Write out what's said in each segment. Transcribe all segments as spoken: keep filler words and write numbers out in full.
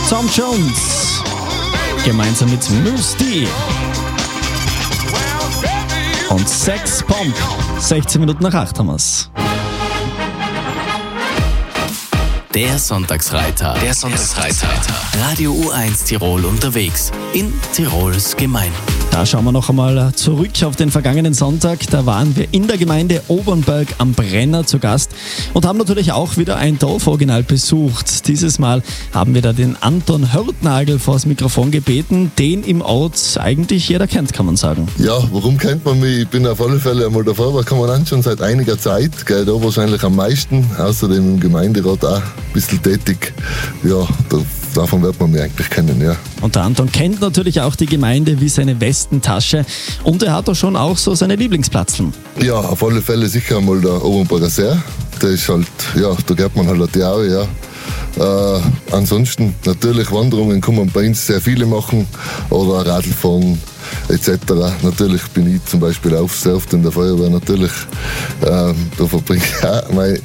Tom Jones gemeinsam mit Moose D und Sex Pomp. sechzehn Minuten nach acht haben wir's. Der Sonntagsreiter. Der Sonntagsreiter. Radio U eins Tirol unterwegs in Tirols Gemeinden. Da schauen wir noch einmal zurück auf den vergangenen Sonntag. Da waren wir in der Gemeinde Obernberg am Brenner zu Gast und haben natürlich auch wieder ein Dorforiginal besucht. Dieses Mal haben wir da den Anton Hörtnagel vors Mikrofon gebeten, den im Ort eigentlich jeder kennt, kann man sagen. Ja, warum kennt man mich? Ich bin auf alle Fälle einmal der Feuerwehrkommandant schon seit einiger Zeit. Gell, da wahrscheinlich am meisten, außerdem im Gemeinderat auch ein bisschen tätig. Ja, da davon wird man mich eigentlich kennen, ja. Und der Anton kennt natürlich auch die Gemeinde wie seine Westentasche und er hat da schon auch so seine Lieblingsplatzeln. Ja, auf alle Fälle sicher einmal der Obernberger See. Der ist halt, ja, da geht man halt die Aue, ja. Äh, ansonsten natürlich Wanderungen kann man bei uns sehr viele machen oder Radlfahren et cetera. Natürlich bin ich zum Beispiel auch sehr oft in der Feuerwehr, natürlich. Äh, da verbringe ich auch meine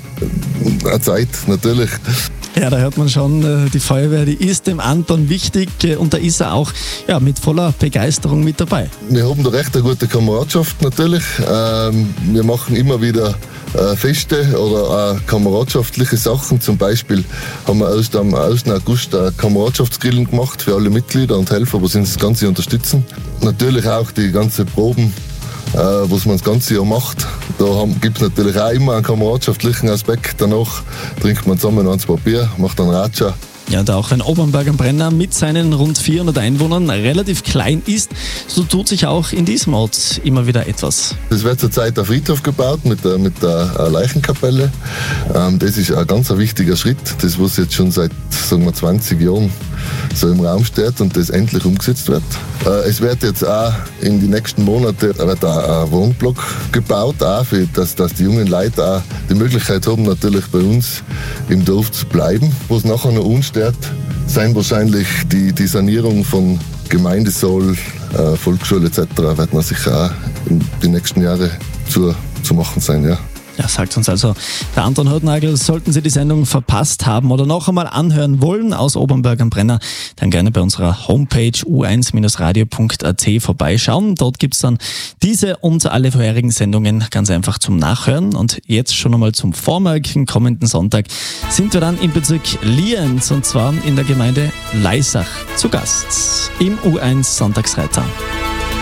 Zeit, natürlich. Ja, da hört man schon, die Feuerwehr, die ist dem Anton wichtig und da ist er auch ja, mit voller Begeisterung mit dabei. Wir haben da recht eine gute Kameradschaft natürlich. Ähm, wir machen immer wieder äh, Feste oder äh, kameradschaftliche Sachen. Zum Beispiel haben wir erst am ersten August ein Kameradschaftsgrillen gemacht für alle Mitglieder und Helfer, die uns das Ganze unterstützen. Natürlich auch die ganzen Proben, äh, was man das ganze Jahr macht. Da gibt es natürlich auch immer einen kameradschaftlichen Aspekt. Danach trinkt man zusammen ein zwei Bier, macht einen Ratscha. Ja, da auch ein Obernberg am Brenner mit seinen rund vierhundert Einwohnern relativ klein ist, so tut sich auch in diesem Ort immer wieder etwas. Es wird zurzeit ein Friedhof gebaut mit der, mit der Leichenkapelle. Ähm, das ist ein ganz wichtiger Schritt, das was jetzt schon seit sagen wir, zwanzig Jahren so im Raum steht und das endlich umgesetzt wird. Äh, es wird jetzt auch in den nächsten Monaten wird auch ein Wohnblock gebaut, auch für, dass, dass die jungen Leute auch die Möglichkeit haben, natürlich bei uns im Dorf zu bleiben. Was nachher noch uns sein wahrscheinlich die, die Sanierung von Gemeindesaal, äh, Volksschule et cetera wird man sicher auch in den nächsten Jahren zu, zu machen sein, ja. Ja, sagt uns also der Anton Hörtnagel, sollten Sie die Sendung verpasst haben oder noch einmal anhören wollen aus Obernberg am Brenner, dann gerne bei unserer Homepage u eins radio punkt a t vorbeischauen. Dort gibt's dann diese und alle vorherigen Sendungen ganz einfach zum Nachhören. Und jetzt schon einmal zum vormorgigen kommenden Sonntag sind wir dann im Bezirk Lienz und zwar in der Gemeinde Leisach zu Gast im U eins Sonntagsreiter.